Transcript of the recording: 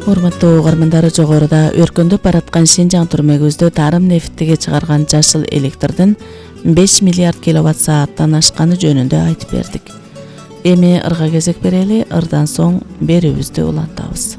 Урматтуу угармандар, жогоруда өркүндөп бараткан Шинжаң түрмөгүбүздө тарым нефтиге чыгарган жашыл электрдин 5 миллиард киловатт сааттан ашканы жөнүндө айтып бердик. Эми ырга кезек берели, ырдан соң берүүбүздү улантабыз.